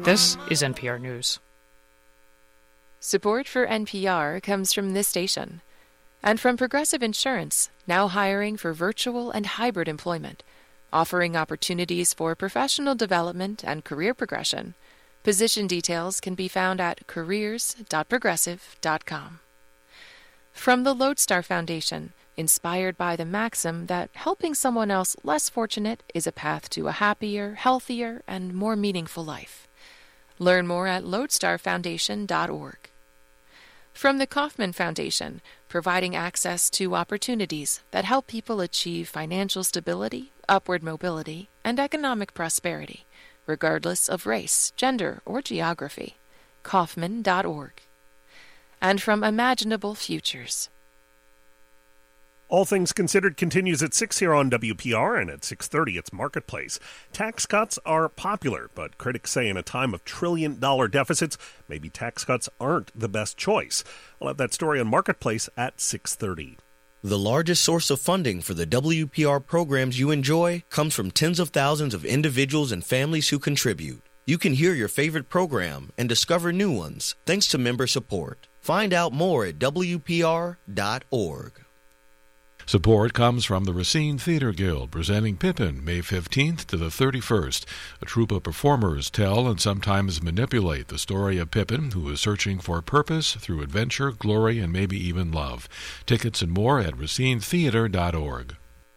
This is NPR News. Support for NPR comes from this station and from Progressive Insurance, now hiring for virtual and hybrid employment, offering opportunities for professional development and career progression. Position details can be found at careers.progressive.com. From the Lodestar Foundation, inspired by the maxim that helping someone else less fortunate is a path to a happier, healthier, and more meaningful life. Learn more at lodestarfoundation.org. From the Kauffman Foundation, providing access to opportunities that help people achieve financial stability, upward mobility, and economic prosperity, regardless of race, gender, or geography. Kauffman.org. And from Imaginable Futures. All Things Considered continues at 6 here on WPR, and at 6:30 it's Marketplace. Tax cuts are popular, but critics say in a time of trillion-dollar deficits, maybe tax cuts aren't the best choice. We'll have that story on Marketplace at 6:30. The largest source of funding for the WPR programs you enjoy comes from tens of thousands of individuals and families who contribute. You can hear your favorite program and discover new ones thanks to member support. Find out more at WPR.org. Support comes from the Racine Theater Guild, presenting Pippin May 15th to the 31st. A troupe of performers tell and sometimes manipulate the story of Pippin, who is searching for purpose through adventure, glory, and maybe even love. Tickets and more at racinetheater.org.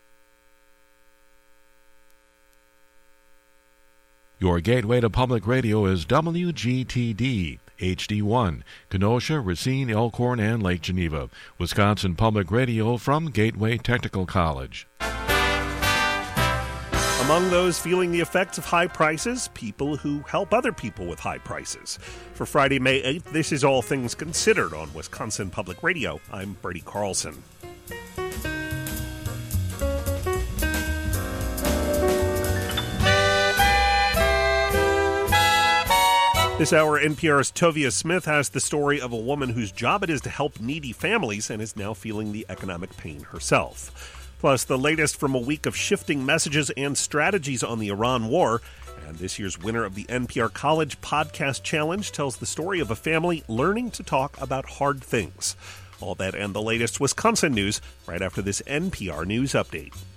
Your gateway to public radio is WGTD. HD1, Kenosha, Racine, Elkhorn, and Lake Geneva. Wisconsin Public Radio from Gateway Technical College. Among those feeling the effects of high prices, people who help other people with high prices. For Friday, May 8th, this is All Things Considered on Wisconsin Public Radio. I'm Brady Carlson. This hour, NPR's Tovia Smith has the story of a woman whose job it is to help needy families and is now feeling the economic pain herself. Plus, the latest from a week of shifting messages and strategies on the Iran war. And this year's winner of the NPR College Podcast Challenge tells the story of a family learning to talk about hard things. All that and the latest Wisconsin news right after this NPR News Update.